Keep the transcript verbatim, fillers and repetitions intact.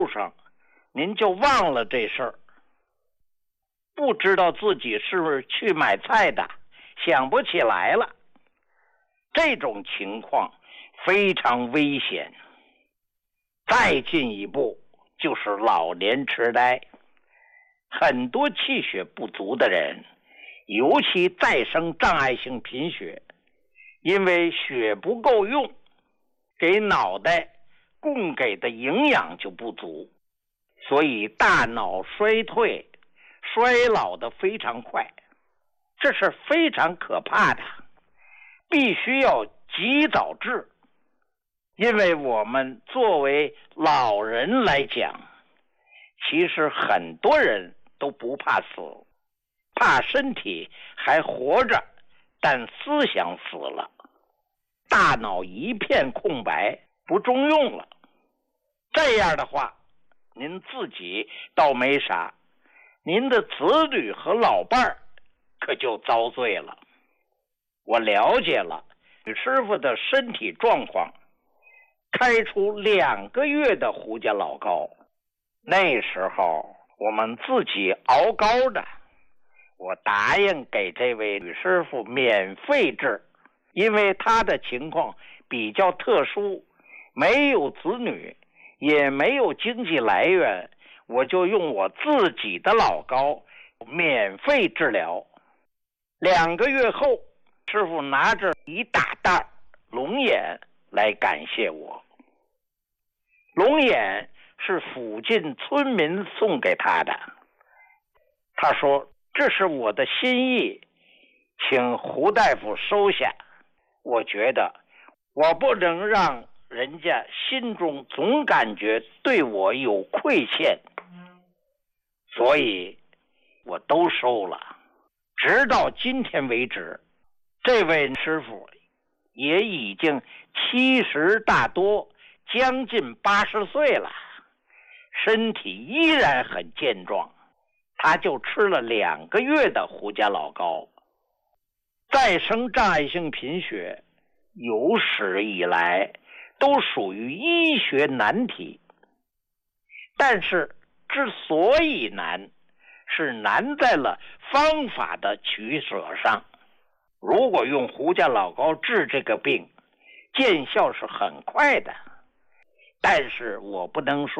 路上您就忘了这事儿，不知道自己是不是去买菜的，想不起来了。这种情况非常危险。再进一步就是老年痴呆。很多气血不足的人，尤其再生障碍性贫血，因为血不够用，给脑袋供给的营养就不足，所以大脑衰退衰老的非常快，这是非常可怕的，必须要及早治。因为我们作为老人来讲，其实很多人都不怕死，怕身体还活着，但思想死了，大脑一片空白，不中用了。这样的话，您自己倒没啥，您的子女和老伴儿可就遭罪了。我了解了吕师傅的身体状况，开出两个月的胡家老膏。那时候我们自己熬膏的，我答应给这位吕师傅免费治，因为他的情况比较特殊，没有子女，也没有经济来源，我就用我自己的老膏免费治疗。两个月后，师傅拿着一大袋龙眼来感谢我。龙眼是附近村民送给他的，他说这是我的心意，请胡大夫收下。我觉得我不能让人家心中总感觉对我有亏欠，所以我都收了。直到今天为止，这位师傅也已经七十大多，将近八十岁了，身体依然很健壮。他就吃了两个月的胡家老膏。再生障碍性贫血有史以来都属于医学难题，但是之所以难，是难在了方法的取舍上。如果用胡家老膏治这个病，见效是很快的，但是我不能说